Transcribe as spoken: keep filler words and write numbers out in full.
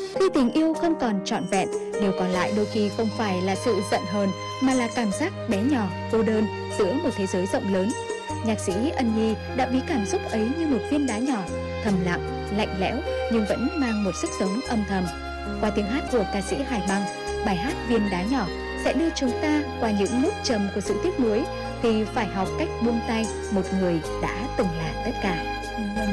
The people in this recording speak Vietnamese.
Khi tình yêu không còn trọn vẹn, điều còn lại đôi khi không phải là sự giận hờn mà là cảm giác bé nhỏ, cô đơn giữa một thế giới rộng lớn. Nhạc sĩ Ân Nhi đã ví cảm xúc ấy như một viên đá nhỏ, thầm lặng, lạnh lẽo nhưng vẫn mang một sức sống âm thầm. Qua tiếng hát của ca sĩ Hải Băng, bài hát Viên đá nhỏ sẽ đưa chúng ta qua những nốt trầm của sự tiếc nuối khi phải học cách buông tay một người đã từng là tất cả.